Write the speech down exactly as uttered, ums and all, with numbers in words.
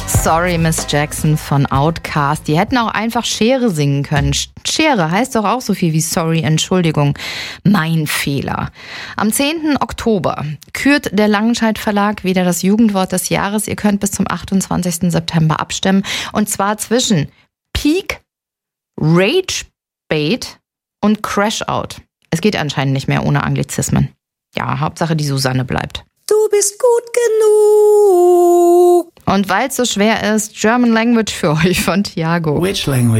Sorry, Miss Jackson von Outkast. Die hätten auch einfach Schere singen können. Schere heißt doch auch so viel wie Sorry, Entschuldigung. Mein Fehler. Am zehnten Oktober kürt der Langenscheidt Verlag wieder das Jugendwort des Jahres. Ihr könnt bis zum achtundzwanzigsten September abstimmen. Und zwar zwischen Peak, Rage Bait und Crash Out. Es geht anscheinend nicht mehr ohne Anglizismen. Ja, Hauptsache die Susanne bleibt. Du bist gut genug. Und weil es so schwer ist, German Language für euch von Thiago. Which language?